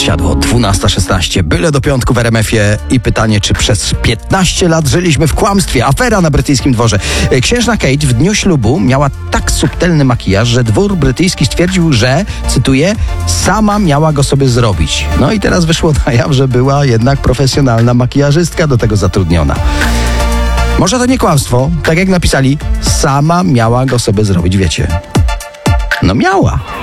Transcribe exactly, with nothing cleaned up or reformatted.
siadło. dwunasta szesnaście. Byle do piątku w R M F-ie i pytanie, czy przez piętnaście lat żyliśmy w kłamstwie. Afera na brytyjskim dworze. Księżna Kate w dniu ślubu miała tak subtelny makijaż, że dwór brytyjski stwierdził, że, cytuję, sama miała go sobie zrobić. No i teraz wyszło na jaw, że była jednak profesjonalna makijażystka do tego zatrudniona. Może to nie kłamstwo, tak jak napisali, sama miała go sobie zrobić, wiecie. No miała.